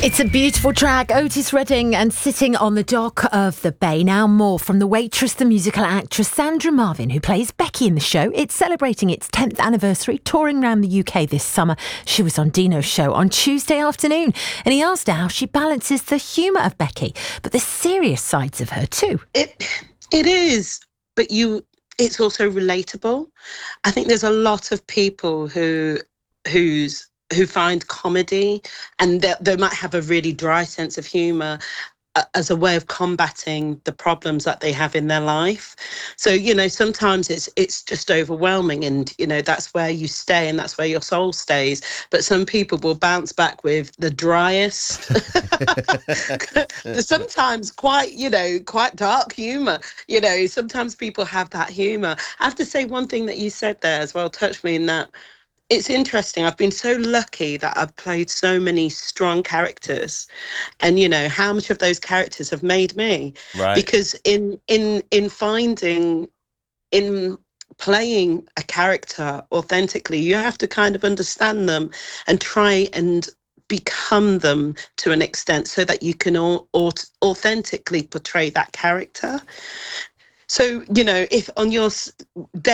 It's a beautiful track, Otis Redding and Sitting on the Dock of the Bay. Now more from The Waitress, the musical actress Sandra Marvin, who plays Becky in the show. It's celebrating its 10th anniversary, touring around the UK this summer. She was on Dino's show on Tuesday afternoon, and he asked her how she balances the humour of Becky, but the serious sides of her too. It is, but it's also relatable. I think there's a lot of people who find comedy, and they might have a really dry sense of humour as a way of combating the problems that they have in their life. So, sometimes it's just overwhelming, and, that's where you stay and that's where your soul stays. But some people will bounce back with the driest, sometimes quite dark humour. Sometimes people have that humour. I have to say, one thing that you said there as well touched me in that. It's interesting. I've been so lucky that I've played so many strong characters, and how much of those characters have made me. Right. Because in playing a character authentically, you have to kind of understand them and try and become them to an extent so that you can authentically portray that character. So, if on your